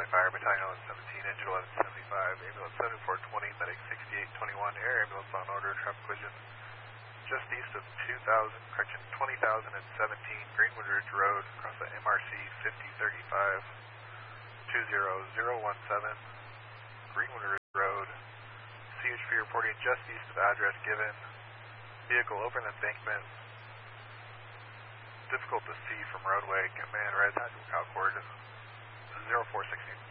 Fire, Battalion 1117, Engine 1175, Ambulance 7420, Medic 6821, Air Ambulance on order, traffic collision just east of 20,017 Greenwood Ridge Road, across the MRC 5035, 20017, Greenwood Ridge Road, CHP reporting just east of address given, vehicle over an embankment, difficult to see from roadway, command red, tactical cow cord, 0416.